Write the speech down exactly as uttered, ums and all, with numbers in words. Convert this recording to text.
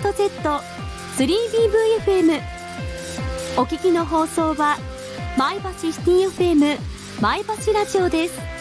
ト ゼット、スリービーブイエフエム。 お聞きの放送は前橋シティ エフエム 前橋ラジオです。